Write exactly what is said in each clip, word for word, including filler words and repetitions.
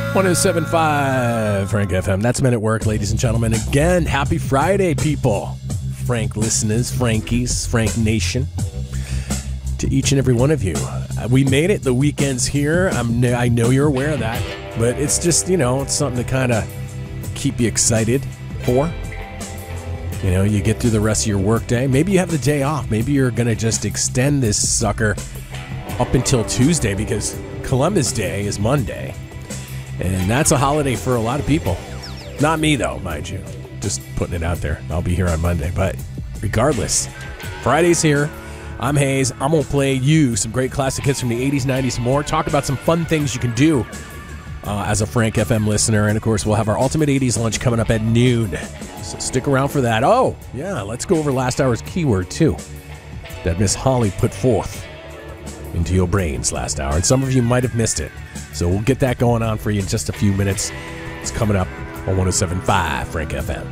one oh seven point five Frank F M. That's Men at Work, ladies and gentlemen. Again, happy Friday, people. Frank listeners, Frankies, Frank Nation. To each and every one of you. Uh, we made it. The weekend's here. I'm, I know you're aware of that. But it's just, you know, it's something to kind of keep you excited for. You know, you get through the rest of your work day. Maybe you have the day off. Maybe you're going to just extend this sucker up until Tuesday because Columbus Day is Monday. And that's a holiday for a lot of people. Not me, though, mind you. Just putting it out there. I'll be here on Monday. But regardless, Friday's here. I'm Hayes. I'm going to play you some great classic hits from the eighties, nineties, and more. Talk about some fun things you can do uh, as a Frank F M listener. And, of course, we'll have our Ultimate eighties lunch coming up at noon. So stick around for that. Oh, yeah, let's go over last hour's keyword, too, that Miss Holly put forth into your brains last hour. And some of you might have missed it. So we'll get that going on for you in just a few minutes. It's coming up on one oh seven point five Frank F M.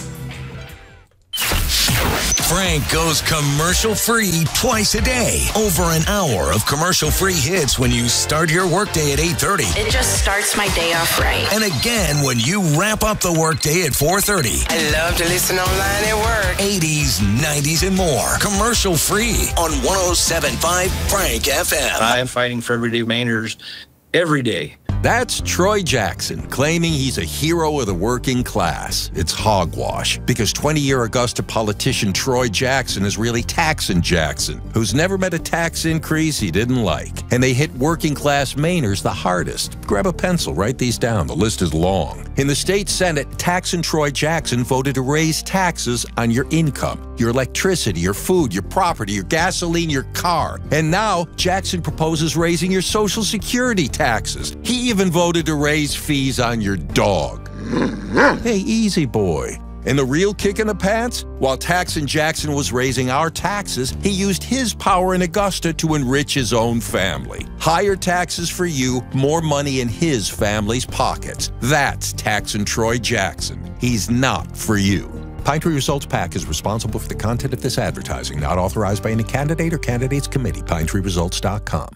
Frank goes commercial-free twice a day. Over an hour of commercial-free hits when you start your workday at eight thirty. It just starts my day off right. And again when you wrap up the workday at four thirty. I love to listen online at work. eighties, nineties, and more. Commercial-free on one oh seven point five Frank F M. I am fighting for everyday Mainers every day. That's Troy Jackson, claiming he's a hero of the working class. It's hogwash, because twenty-year Augusta politician Troy Jackson is really Taxin' Jackson, who's never met a tax increase he didn't like. And they hit working class Mainers the hardest. Grab a pencil, write these down. The list is long. In the state Senate, Taxin' Troy Jackson voted to raise taxes on your income, your electricity, your food, your property, your gasoline, your car. And now, Jackson proposes raising your Social Security taxes. He even voted to raise fees on your dog. Hey, easy boy. And the real kick in the pants? While Taxin' Jackson was raising our taxes, he used his power in Augusta to enrich his own family. Higher taxes for you, more money in his family's pockets. That's Taxin' Troy Jackson. He's not for you. Pine Tree Results PAC is responsible for the content of this advertising, not authorized by any candidate or candidates committee. pine tree results dot com.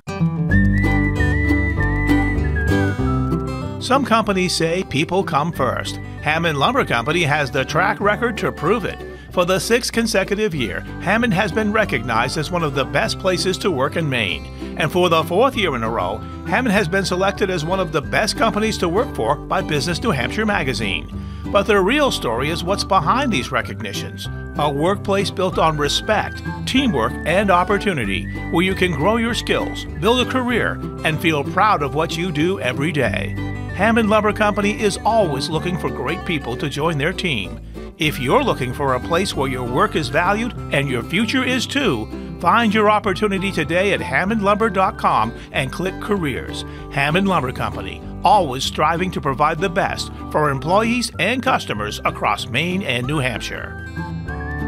Some companies say people come first. Hammond Lumber Company has the track record to prove it. For the sixth consecutive year, Hammond has been recognized as one of the best places to work in Maine. And for the fourth year in a row, Hammond has been selected as one of the best companies to work for by Business New Hampshire magazine. But the real story is what's behind these recognitions. A workplace built on respect, teamwork, and opportunity, where you can grow your skills, build a career, and feel proud of what you do every day. Hammond Lumber Company is always looking for great people to join their team. If you're looking for a place where your work is valued and your future is too, find your opportunity today at hammond lumber dot com and click Careers. Hammond Lumber Company, always striving to provide the best for employees and customers across Maine and New Hampshire.